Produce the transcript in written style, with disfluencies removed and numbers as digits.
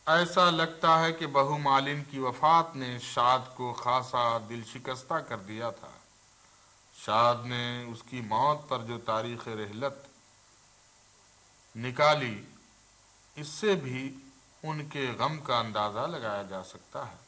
ऐसा लगता है कि बहू मालिन की वफात ने शाद को खासा दिल शिकस्ता कर दिया था। शाद ने उसकी मौत पर जो तारीख रहलत निकाली, इससे भी उनके गम का अंदाजा लगाया जा सकता है।